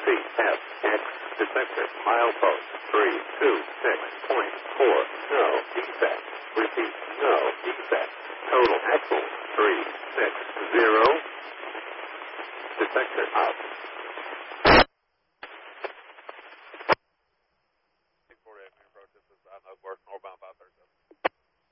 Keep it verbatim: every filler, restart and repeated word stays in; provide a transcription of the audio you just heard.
F, X, detector, milepost, three two six point four, no defect. Repeat, no defect. Total axle, three six zero. Detector up.